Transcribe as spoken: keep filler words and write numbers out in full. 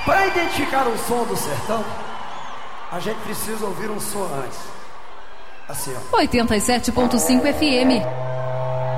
Para identificar o som do sertão, a gente precisa ouvir um som antes. Assim, ó. oitenta e sete ponto cinco F M.